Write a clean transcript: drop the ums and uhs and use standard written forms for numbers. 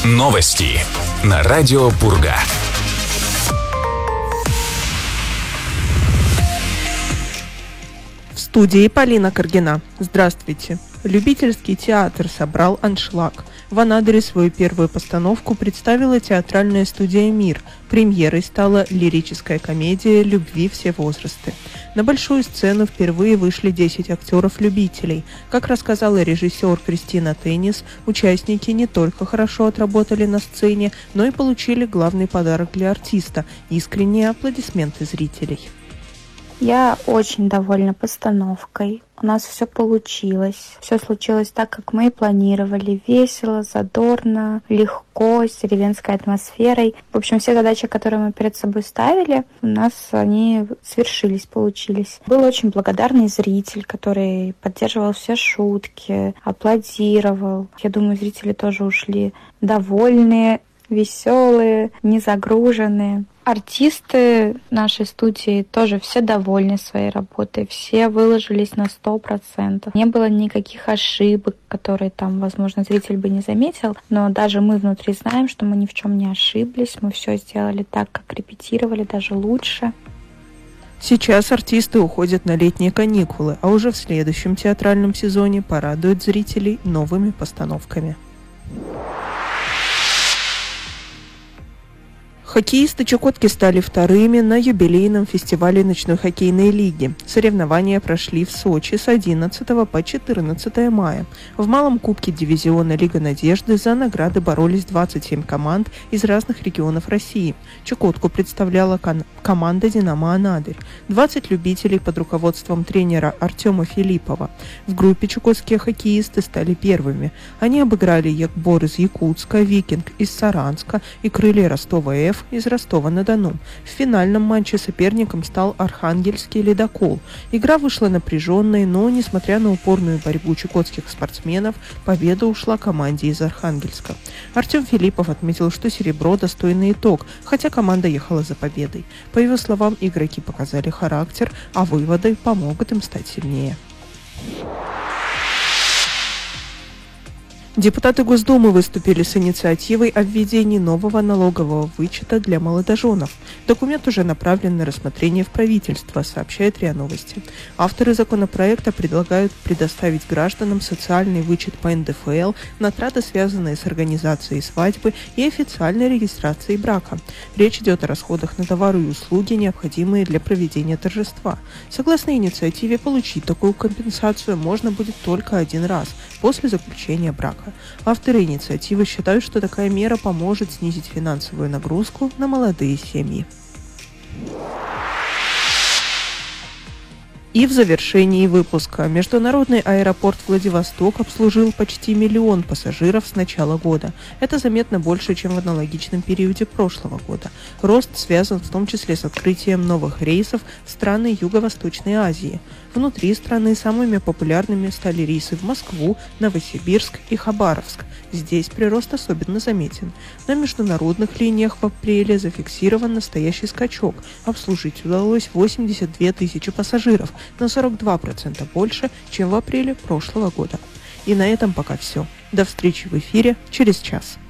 Новости на радио Пурга. В студии Полина Каргина. Здравствуйте. Любительский театр собрал аншлаг. В Анадыре свою первую постановку представила театральная студия «Мир». Премьерой стала лирическая комедия «Любви все возрасты». На большую сцену впервые вышли 10 актеров-любителей. Как рассказала режиссер Кристина Теннис, участники не только хорошо отработали на сцене, но и получили главный подарок для артиста – искренние аплодисменты зрителей. Я очень довольна постановкой. У нас все получилось. Все случилось так, как мы и планировали. Весело, задорно, легко, с деревенской атмосферой. В общем, все задачи, которые мы перед собой ставили, у нас они свершились, получились. Был очень благодарный зритель, который поддерживал все шутки, аплодировал. Я думаю, зрители тоже ушли довольные, веселые, не загруженные. Артисты нашей студии тоже все довольны своей работой, все выложились на 100%. Не было никаких ошибок, которые там, возможно, зритель бы не заметил, но даже мы внутри знаем, что мы ни в чем не ошиблись, мы все сделали так, как репетировали, даже лучше. Сейчас артисты уходят на летние каникулы, а уже в следующем театральном сезоне порадуют зрителей новыми постановками. Хоккеисты Чукотки стали вторыми на юбилейном фестивале ночной хоккейной лиги. Соревнования прошли в Сочи с 11 по 14 мая. В малом кубке дивизиона Лига Надежды за награды боролись 27 команд из разных регионов России. Чукотку представляла команда «Динамо Анадырь», 20 любителей под руководством тренера Артема Филиппова. В группе чукотские хоккеисты стали первыми. Они обыграли Якбор из Якутска, Викинг из Саранска и Крылья Ростова-Ф из Ростова-на-Дону. В финальном матче соперником стал Архангельский «Ледокол». Игра вышла напряженной, но, несмотря на упорную борьбу чукотских спортсменов, победа ушла команде из Архангельска. Артем Филиппов отметил, что серебро – достойный итог, хотя команда ехала за победой. По его словам, игроки показали характер, а выводы помогут им стать сильнее. Депутаты Госдумы выступили с инициативой о введении нового налогового вычета для молодоженов. Документ уже направлен на рассмотрение в правительство, сообщает РИА Новости. Авторы законопроекта предлагают предоставить гражданам социальный вычет по НДФЛ на траты, связанные с организацией свадьбы и официальной регистрацией брака. Речь идет о расходах на товары и услуги, необходимые для проведения торжества. Согласно инициативе, получить такую компенсацию можно будет только один раз после заключения брака. Авторы инициативы считают, что такая мера поможет снизить финансовую нагрузку на молодые семьи. И в завершении выпуска. Международный аэропорт Владивосток обслужил почти 1 миллион пассажиров с начала года. Это заметно больше, чем в аналогичном периоде прошлого года. Рост связан в том числе с открытием новых рейсов в страны Юго-Восточной Азии. Внутри страны самыми популярными стали рейсы в Москву, Новосибирск и Хабаровск. Здесь прирост особенно заметен. На международных линиях в апреле зафиксирован настоящий скачок. Обслужить удалось 82 тысячи пассажиров, на 42% больше, чем в апреле прошлого года. И на этом пока все. До встречи в эфире через час.